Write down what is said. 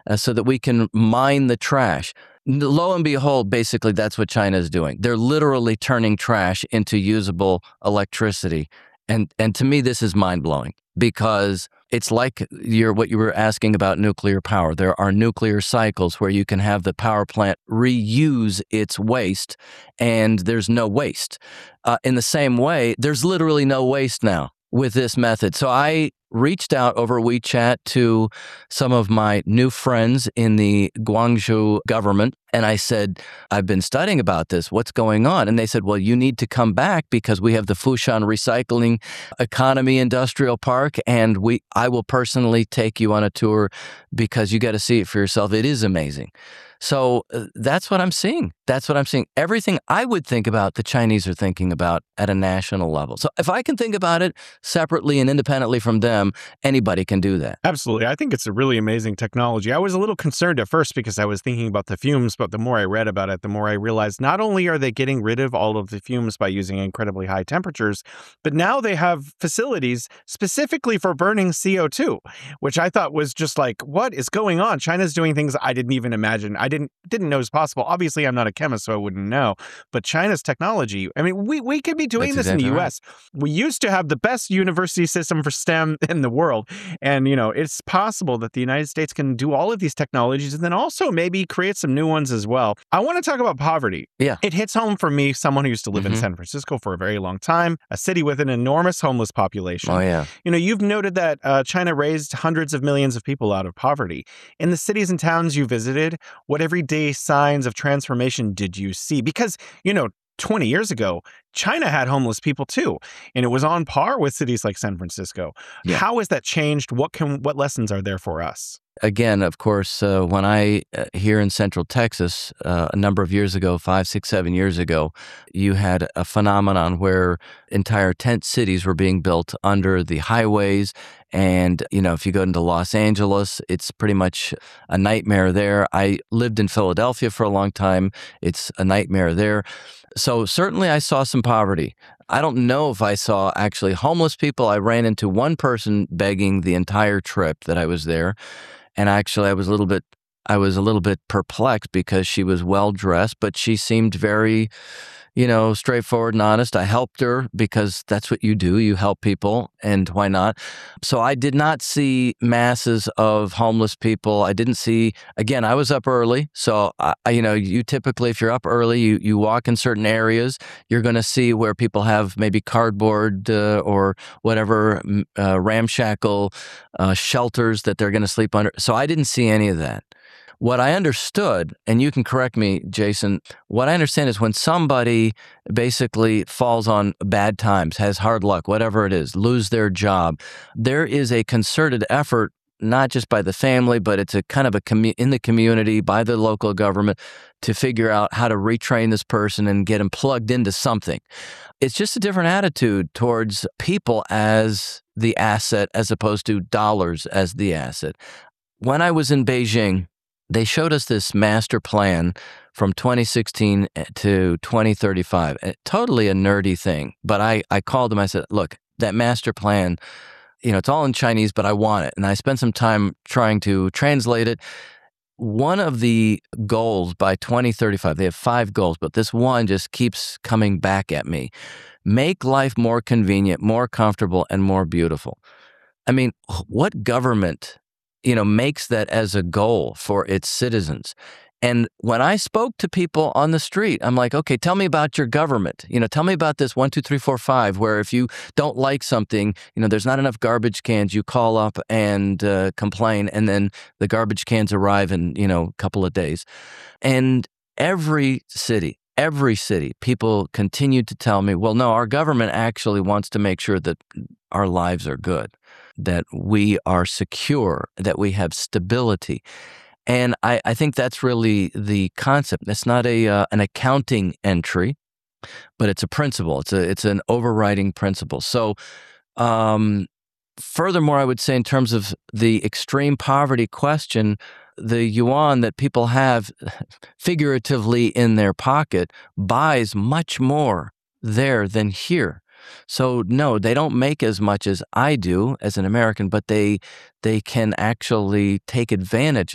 so that we can mine the trash. Lo and behold, basically, that's what China is doing. They're literally turning trash into usable electricity. And to me, this is mind-blowing because it's like what you were asking about nuclear power. There are nuclear cycles where you can have the power plant reuse its waste, and there's no waste. In the same way, there's literally no waste now with this method. So I reached out over WeChat to some of my new friends in the Guangzhou government, and I said, I've been studying about this. What's going on? And they said, well, you need to come back because we have the Fushan Recycling Economy Industrial Park, and I will personally take you on a tour because you got to see it for yourself. It is amazing. So that's what I'm seeing. That's what I'm seeing. Everything I would think about, the Chinese are thinking about at a national level. So if I can think about it separately and independently from them, anybody can do that. Absolutely. I think it's a really amazing technology. I was a little concerned at first because I was thinking about the fumes, but the more I read about it, the more I realized not only are they getting rid of all of the fumes by using incredibly high temperatures, but now they have facilities specifically for burning CO2, which I thought was just like, what is going on? China's doing things I didn't even imagine. I didn't know was possible. Obviously, I'm not a chemist, so I wouldn't know. But China's technology, I mean, we could be doing this in the U.S. Right. We used to have the best university system for STEM in the world. And, it's possible that the United States can do all of these technologies and then also maybe create some new ones as well. I want to talk about poverty. Yeah. It hits home for me, someone who used to live in San Francisco for a very long time, a city with an enormous homeless population. Oh, yeah. You've noted that China raised hundreds of millions of people out of poverty. In the cities and towns you visited, what everyday signs of transformation did you see? Because, 20 years ago, China had homeless people too, and it was on par with cities like San Francisco. Yeah. How has that changed? What lessons are there for us? Again, of course, when I, here in Central Texas, a number of years ago, 5, 6, 7 years ago, you had a phenomenon where entire tent cities were being built under the highways. And, if you go into Los Angeles, it's pretty much a nightmare there. I lived in Philadelphia for a long time. It's a nightmare there. So certainly I saw some poverty. I don't know if I saw actually homeless people. I ran into one person begging the entire trip that I was there. And actually I was a little bit perplexed because she was well dressed, but she seemed very, straightforward and honest. I helped her because that's what you do. You help people, and why not? So I did not see masses of homeless people. I didn't see, again, I was up early. So, you typically, if you're up early, you walk in certain areas, you're going to see where people have maybe cardboard or whatever ramshackle shelters that they're going to sleep under. So I didn't see any of that. What I understood, and you can correct me, Jason, what I understand is when somebody basically falls on bad times, has hard luck, whatever it is, lose their job, there is a concerted effort, not just by the family, but it's a kind of in the community, by the local government, to figure out how to retrain this person and get them plugged into something. It's just a different attitude towards people as the asset as opposed to dollars as the asset. When I was in Beijing, they showed us this master plan from 2016 to 2035. Totally a nerdy thing. But I called them. I said, look, that master plan, it's all in Chinese, but I want it. And I spent some time trying to translate it. One of the goals by 2035, they have 5 goals, but this one just keeps coming back at me. Make life more convenient, more comfortable, and more beautiful. I mean, what government makes that as a goal for its citizens? And when I spoke to people on the street, I'm like, okay, tell me about your government. Tell me about this 1, 2, 3, 4, 5, where if you don't like something, there's not enough garbage cans, you call up and complain, and then the garbage cans arrive in, a couple of days. And every city, people continue to tell me, well, no, our government actually wants to make sure that our lives are good, that we are secure, that we have stability. And I think that's really the concept. It's not an accounting entry, but it's a principle. It's an overriding principle. So furthermore, I would say in terms of the extreme poverty question, the yuan that people have figuratively in their pocket buys much more there than here. So no, they don't make as much as I do as an American, but they can actually take advantage